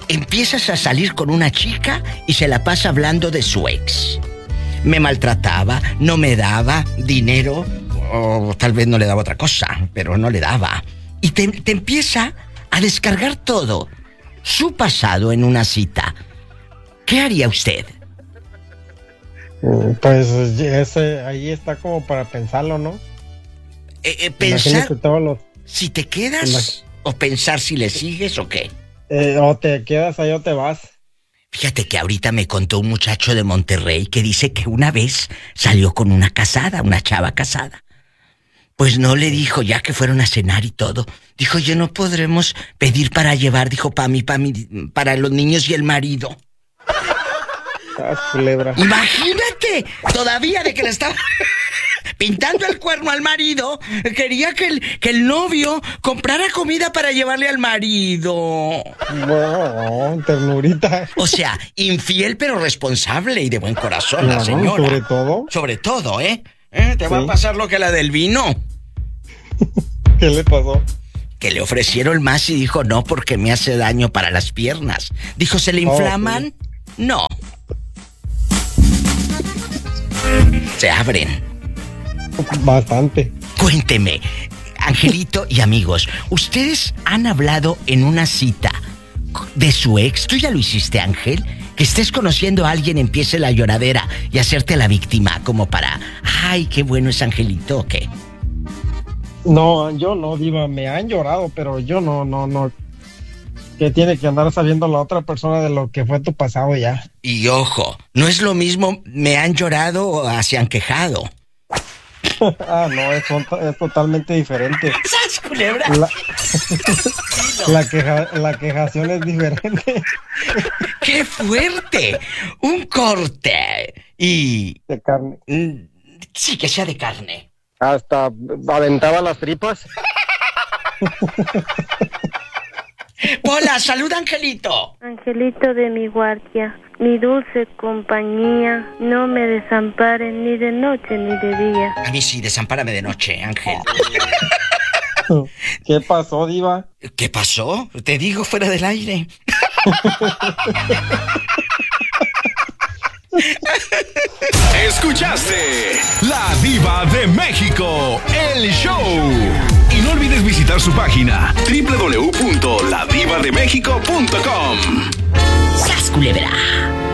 empiezas a salir con una chica y se la pasa hablando de su ex. Me maltrataba, no me daba dinero, o tal vez no le daba otra cosa, pero no le daba. Y te empieza a descargar todo su pasado en una cita. ¿Qué haría usted? Pues ahí está como para pensarlo, ¿no? Pensar si te quedas o pensar si le sigues o qué. O te quedas ahí o te vas. Fíjate que ahorita me contó un muchacho de Monterrey que dice que una vez salió con una chava casada. Pues no le dijo, ya que fueron a cenar y todo. Dijo, oye, no podremos pedir para llevar, dijo, para los niños y el marido. Culebra. Imagínate, todavía de que le estaba pintando el cuerno al marido, quería que el novio comprara comida para llevarle al marido. No, ternurita. O sea, infiel pero responsable y de buen corazón, la señora. Sobre todo, ¿eh? Te va a pasar lo que la del vino. ¿Qué le pasó? Que le ofrecieron más y dijo no porque me hace daño para las piernas. Dijo, ¿se le inflaman? Sí. No. Se abren. Bastante. Cuénteme, Angelito y amigos, ¿ustedes han hablado en una cita de su ex? ¿Tú ya lo hiciste, Ángel? Que estés conociendo a alguien, empiece la lloradera y hacerte la víctima como para... Ay, qué bueno es Angelito, ¿o qué? No, yo no, Diva, me han llorado, pero yo no. Que tiene que andar sabiendo la otra persona de lo que fue tu pasado ya. Y ojo, no es lo mismo me han llorado o se han quejado. No, es totalmente diferente. ¿Sabes, culebra? La quejación es diferente. ¡Qué fuerte! Un corte y... De carne. Sí, que sea de carne. Hasta aventaba las tripas. Hola, saluda, Angelito. Angelito de mi guardia, mi dulce compañía, no me desampares ni de noche ni de día. A mí sí, desampárame de noche, Ángel. ¿Qué pasó, Diva? ¿Qué pasó? Te digo fuera del aire. Escuchaste La Diva de México, el show. Y no olvides visitar su página www.ladivademexico.com. ¡Sas, culebra!